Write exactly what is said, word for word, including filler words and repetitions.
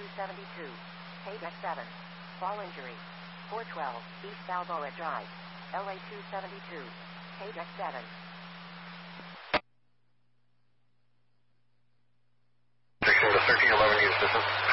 two seventy-two. K D E C seven. Fall injury. four twelve, East Balboa Drive. L A two seventy-two. K D E C seven. thirteen eleven, use distance.